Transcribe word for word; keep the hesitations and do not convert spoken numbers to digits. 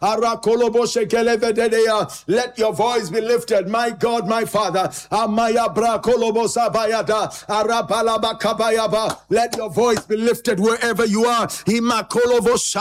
Arakolobo shekelevededea. Let your voice be lifted, my God, my Father. Amaya brakolobo sabayada. Arabalaba kabayaba. Let your voice be lifted wherever you are. Imakolobo